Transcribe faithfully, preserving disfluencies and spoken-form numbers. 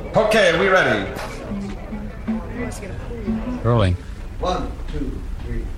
Okay, are we ready? Rolling. One, two, three.